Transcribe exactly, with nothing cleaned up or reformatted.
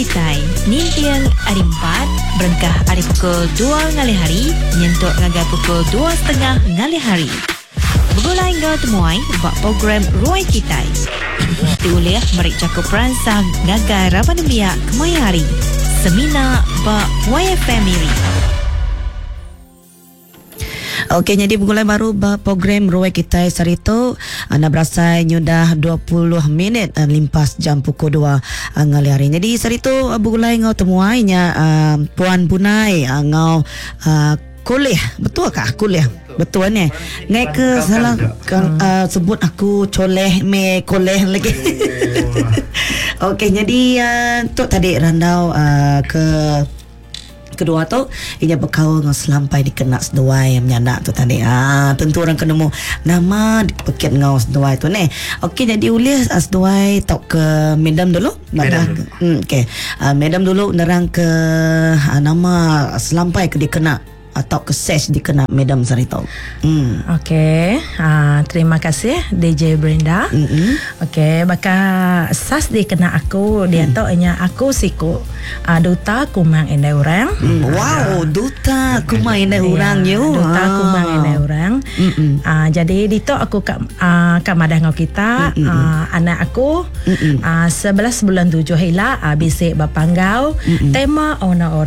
Kitai. Nintiang hari empat, berengkah hari pukul dua ngali hari, nyentuk ngaga pukul dua setengah ngali hari. Begulai ngau temuai bak program Ruai Kitai. Diuliah merik cakup peransang ngaga rapan biak kemai hari. Semina bak Y F Family. Okey, jadi bergulai baru program Ruai Kitai Sarito. Anda berasai nyudah dua puluh minit uh, limpas jam pukul dua uh, ngali hari. Jadi Sarito uh, bergulai ngau temuainya uh, Puan Bunai uh, ngau uh, kuliah. Betul kah kuliah? Betul ni. Ngai ke salah kan, uh, sebut aku coleh me koleh lagi. Okey, jadi uh, tu tadi randau uh, ke kedua tu ia berkau dengan selampai dikena seduai menyana tu tadi. Ah, tentu orang kena mu nama dipekit ngau seduai tu ni. Okey, jadi ulis uh, seduai tok ke madam dulu. Madam. Hmm, okey. Uh, madam dulu nerang ke uh, nama selampai ke dikena atau ke ses dikena Madam Sarito. Hmm. Okey, uh, terima kasih D J Brenda. Mm-hmm. Okey, baka sas dikena aku dia mm. tu nya aku siku uh, duta kumang indai orang. Mm. Wow, duta kumang indai orang you. Duta ah. kumang indai orang. Uh, jadi di tu aku kat uh, kat madah ngau kita uh, anak aku uh, sebelas bulan tujuh hila uh, bisik bapanggau tema ona